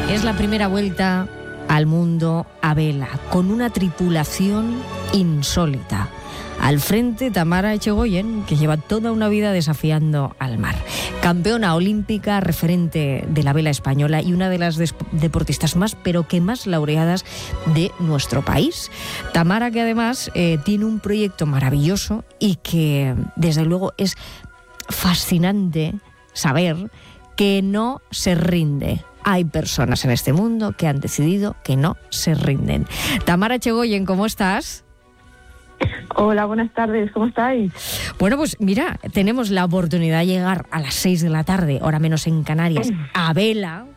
Es la primera vuelta al mundo a vela, con una tripulación insólita. Al frente, Tamara Echegoyen, que lleva toda una vida desafiando al mar. Campeona olímpica, referente de la vela española y una de las deportistas más, pero que más laureadas de nuestro país. Tamara, que además tiene un proyecto maravilloso y que, desde luego, es fascinante saber que no se rinde. Hay personas en este mundo que han decidido que no se rinden. Tamara Echegoyen, ¿cómo estás? Hola, buenas tardes, ¿cómo estáis? Bueno, pues mira, tenemos la oportunidad de llegar a las 6 de la tarde, hora menos en Canarias, a vela,